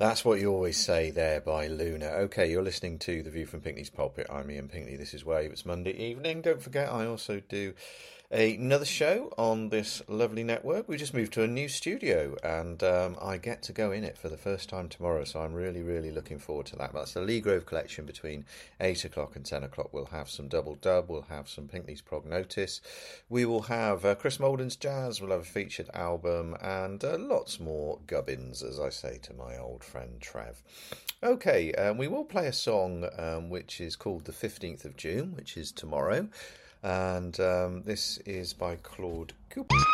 That's what you always say there by Luna. Okay, you're listening to The View from Pinckney's Pulpit. I'm Ian Pinckney. This is Wave. It's Monday evening. Don't forget, I also do another show on this lovely network. We just moved to a new studio and I get to go in it for the first time tomorrow, so I'm really, really looking forward to that. That's the Lee Grove collection between 8 o'clock and 10 o'clock. We'll have some double dub, we'll have some Pinckney's Prognotis, we will have Chris Molden's Jazz, we'll have a featured album, and lots more gubbins, as I say to my old friend Trev. Okay, we will play a song which is called The 15th of June, which is tomorrow. And this is by Claude Cooper.